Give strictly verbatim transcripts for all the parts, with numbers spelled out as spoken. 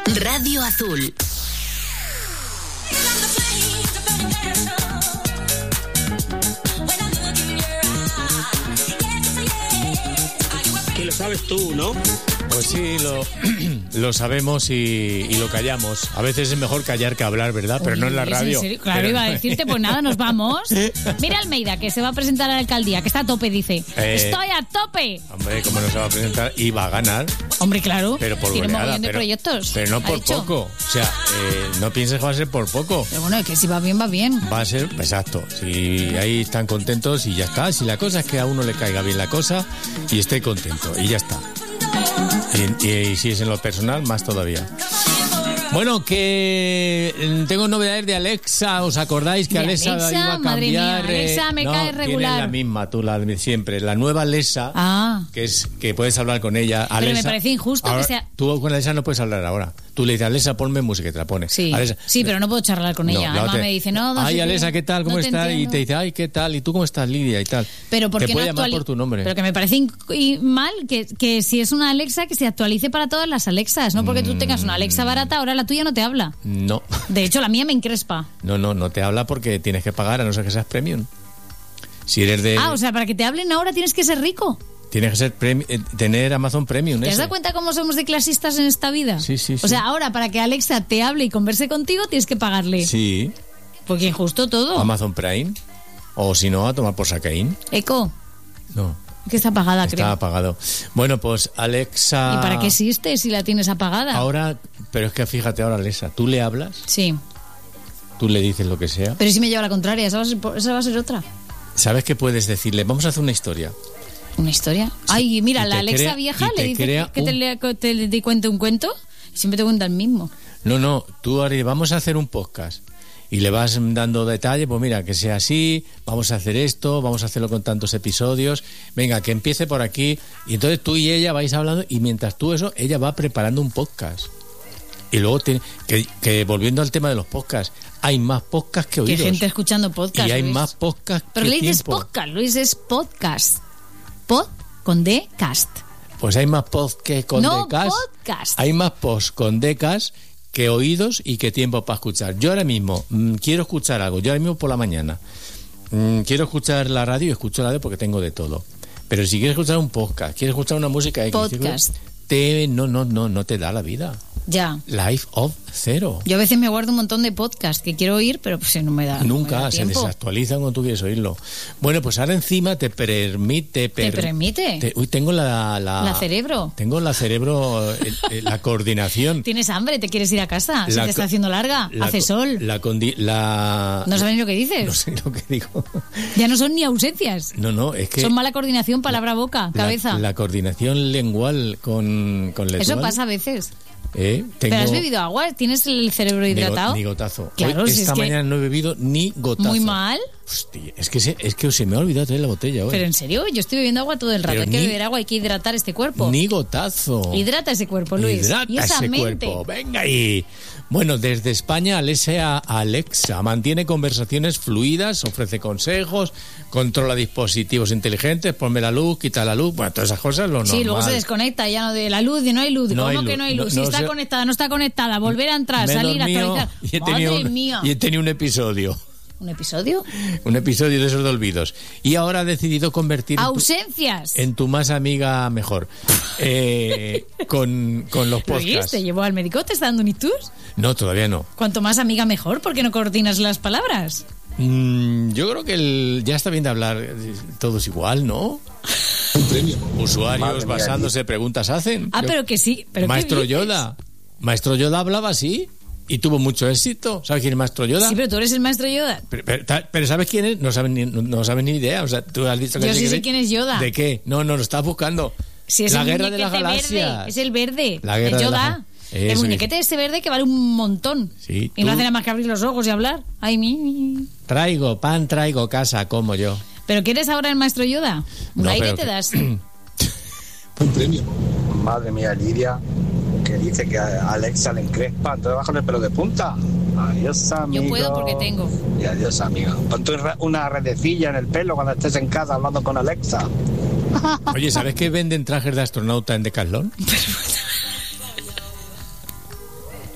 Radio Azul. Que lo sabes tú, ¿no? Pues sí, lo, lo sabemos y, y lo callamos. A veces es mejor callar que hablar, ¿verdad? Pero Uy, no en la ¿es radio. en serio? Claro, Pero... iba a decirte, pues nada, nos vamos. Mira Almeida, que se va a presentar a la alcaldía, que está a tope, dice. Eh, ¡Estoy a tope! Hombre, ¿cómo no se va a presentar? Y va a ganar. Hombre, claro. Pero por Tiene goleada, mogollón de pero, proyectos. pero no ha por dicho. poco. O sea, eh, no pienses que va a ser por poco. Pero bueno, es que si va bien, va bien. Va a ser, exacto. Si ahí están contentos y ya está. Si la cosa es que a uno le caiga bien la cosa y esté contento y ya está. Y, y, y si es en lo personal, más todavía. Bueno, que tengo novedades de Alexa. ¿Os acordáis que ¿De Alexa, Alexa? iba a cambiar? Madre mía, Alexa eh, me no, cae regular. Tiene la misma, tú la de siempre. La nueva Alexa, Ah. que es que puedes hablar con ella. Pero Alexa, me parece injusto ahora, que sea... Tú con Alexa no puedes hablar ahora. Tú le dices, Alexa, ponme música y te la pone. Sí, Alexa, sí, pero no puedo charlar con no, ella. la Además otra- me dice, no, no Ay, sé Alexa, qué, ¿qué tal? ¿Cómo no te estás? Y entiendo. te dice, ay, ¿qué tal? ¿Y tú cómo estás, Lidia? Y tal. Pero ¿por te qué puede no llamar actuali- por tu nombre. Pero que me parece inc- y mal que, que si es una Alexa, que se actualice para todas las Alexas. No porque tú tengas una Alexa barata, ahora la tuya no te habla. No. De hecho, la mía me encrespa. No, no, no te habla porque tienes que pagar, a no ser que seas premium. Si eres de... Ah, o sea, para que te hablen ahora tienes que ser rico. Tienes que ser premi- eh, tener Amazon Premium. ¿Te has ese. dado cuenta cómo somos de clasistas en esta vida? Sí, sí, O sí. sea, ahora para que Alexa te hable y converse contigo tienes que pagarle. Sí, Porque injusto todo. Amazon Prime. O si no, a tomar por sacaín. Eco, No, que está apagada, está creo. apagado. Bueno, pues Alexa... ¿Y para qué existe si la tienes apagada? Ahora, pero es que fíjate ahora, Alexa, tú le hablas, Sí, tú le dices lo que sea. pero si me lleva la contraria, esa va a ser, esa va a ser otra. ¿Sabes qué puedes decirle? Vamos a hacer una historia. ¿Una historia? Ay, mira, Y la te Alexa crea- vieja y te le dice crea que te, un- le, que te, te cuente un cuento y siempre te cuenta el mismo. No, no, tú ahora vamos a hacer un podcast y le vas dando detalles, pues mira, que sea así, vamos a hacer esto, vamos a hacerlo con tantos episodios, venga, que empiece por aquí, y entonces tú y ella vais hablando y mientras tú eso, ella va preparando un podcast. Y luego, tiene, que, que volviendo al tema de los podcasts, hay más podcasts que Que oídos. gente escuchando podcast. y hay Luis. más podcasts Pero que le dices tiempo. podcast, Luis, es podcast. Pod con D, cast. Pues hay más podcasts con No, decas. podcast. Hay más posts con decas que oídos y que tiempo para escuchar. Yo ahora mismo mmm, quiero escuchar algo. Yo ahora mismo por la mañana mmm, quiero escuchar la radio y escucho la radio porque tengo de todo. Pero si quieres escuchar un podcast, quieres escuchar una música X, Podcast. te, no, no, no, no te da la vida. Ya. Life of Zero. Yo a veces me guardo un montón de podcasts que quiero oír, pero pues no me da. no me Nunca da se tiempo. desactualizan cuando tú quieres oírlo. Bueno, pues ahora encima te permite... ¿Te permite? te- uy, tengo la... La, La cerebro. Tengo la cerebro, eh, eh, la coordinación. ¿Tienes hambre? ¿Te quieres ir a casa? ¿Se La te está co- haciendo larga? la ¿Hace co- sol? La, condi- la ¿No sabes ni lo que dices? No sé lo que digo. Ya no son ni ausencias. No, no, es que... Son mala coordinación, palabra-boca, la- cabeza. La, coordinación lengual con, con letual. Eso pasa a veces. ¿Eh? Tengo ¿Pero has bebido agua? ¿Tienes el cerebro ni go- hidratado? Ni gotazo. Claro, Hoy, si esta es que- mañana no he bebido ni gotazo. Muy mal. Hostia, es que, se, es que se me ha olvidado traer la botella hoy. Pero en serio, yo estoy bebiendo agua todo el rato. Pero Hay que ni- beber agua, hay que hidratar este cuerpo. Ni gotazo. Hidrata ese cuerpo, Luis. Hidrata y esa ese mente. cuerpo. Venga ahí. Bueno, desde España, Alexa, Alexa mantiene conversaciones fluidas, ofrece consejos, controla dispositivos inteligentes, ponme la luz, quita la luz, bueno, todas esas cosas, lo normal. Sí, luego se desconecta ya no de la luz, de no hay luz. No ¿Cómo hay que luz. no hay No- luz? no si está sé- conectada, no está conectada, volver a entrar, Me he salir, dormido actualizar. y he tenido Madre un- mía. Y he tenido un episodio. ¿Un episodio? Un episodio de esos de olvidos. Y ahora ha decidido convertir en tu, Ausencias. en tu más amiga mejor. Eh, con, con los Luis, podcasts. ¿te llevó al médico? ¿Te está dando un ictus? No, todavía no. Cuanto más amiga mejor, ¿por qué no coordinas las palabras? Mm, yo creo que el, ya está bien de hablar eh, todos igual, ¿no? Usuarios Madre mía, basándose, preguntas hacen. Ah, Yo- pero que sí. ¿Pero qué Maestro dices? Yoda. Maestro Yoda hablaba así y tuvo mucho éxito. ¿Sabes quién es Maestro Yoda? Sí, pero tú eres el maestro Yoda. Pero, pero- ta- pero ¿sabes quién es? No sabes ni, no, no sabes ni idea. O sea, tú has dicho que Yo sí sí que sé sí. quién es Yoda. ¿De qué? No, no, lo estás buscando. Si es la el guerra de las muñequete galaxias. verde. Es el verde. La guerra el de Yoda. las- el Eso muñequete ese verde que vale un montón. Sí, y no tú- hace nada más que abrir los ojos y hablar. Ay, mi, mi. Traigo pan, traigo casa, como yo. ¿Pero quieres ahora el maestro Yoda? Un No, aire pero te que- das. Madre mía, Lidia, que dice que a Alexa le encrespa, entonces bájale el pelo de punta. Adiós, amigo. Yo puedo porque tengo. Y adiós, amigo. Ponte una redecilla en el pelo cuando estés en casa hablando con Alexa. Oye, ¿sabes que venden trajes de astronauta en Decathlon?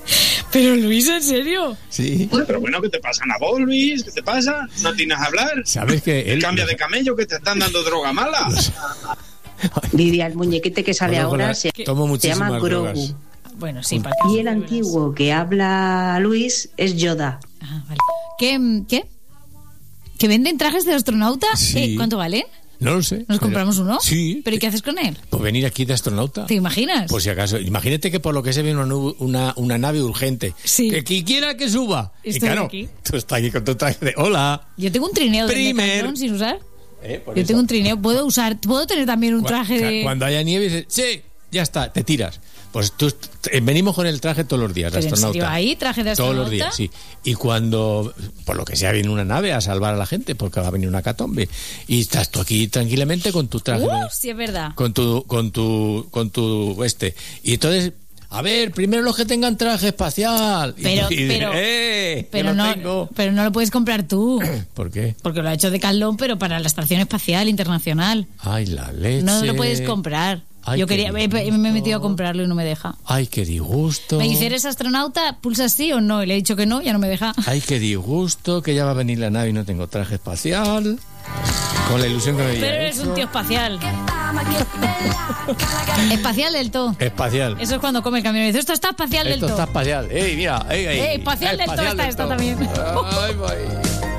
Pero Luis, ¿en serio? Sí. Pero bueno, ¿qué te pasa, Ana Luis? ¿Qué te pasa? ¿No tienes a hablar? ¿Sabes que él Cambia de camello, que te están dando droga mala. Lidia, el muñequete que sale Bueno, ahora la- se, tomo se muchísimas llama drogas. Grogu. Bueno, sí, para Y el antiguo que habla Luis es Yoda. Ah, vale. ¿Qué? ¿Qué? ¿Que venden trajes de astronauta? Sí. Eh, ¿Cuánto valen? No lo sé. ¿Nos Pero- compramos uno? Sí. ¿Pero y qué haces con él? Pues venir aquí de astronauta. ¿Te imaginas? Por si acaso. Imagínate que por lo que se ve una, nube- una, una nave urgente. Sí. Que quien quiera que suba. Y Estoy claro, aquí. tú estás aquí con tu traje de hola. Yo tengo un trineo de Primer. Decathlon sin usar. Eh, por Yo eso. tengo un trineo. ¿Puedo usar? ¿Puedo tener también un Cu- traje ca- de...? Cuando haya nieve, dices, sí, ya está, te tiras. Pues tú eh, venimos con el traje todos los días, de ¿Pero en astronauta. serio ahí, traje de Todos astronauta? los días, sí. Y cuando, por lo que sea, viene una nave a salvar a la gente, porque va a venir una catombe. Y estás tú aquí tranquilamente con tu traje. Uh, de- sí, es verdad. con tu, con tu, con tu este. Y entonces, a ver, primero los que tengan traje espacial. Y- Pero, y, pero, ¡eh! que pero, lo no, tengo. pero no lo puedes comprar tú. ¿Por qué? Porque lo ha hecho Decathlon, pero para la Estación Espacial Internacional. Ay, la leche. No lo puedes comprar. Ay, Yo qué quería, me, disgusto. me he metido a comprarlo y no me deja. Ay, qué disgusto. Me dice, ¿eres astronauta? Pulsa sí o no. Y le he dicho que no, ya no me deja. Ay, qué disgusto, que ya va a venir la nave y no tengo traje espacial. Con la ilusión que me había Pero eres hecho. un tío espacial. Espacial del todo. Espacial. Eso es cuando come el camión y dice, esto está espacial del Esto todo. está espacial. ¡Ey, mira! ¡Ey, ey! Eh, espacial del todo está esto también. Ay, voy.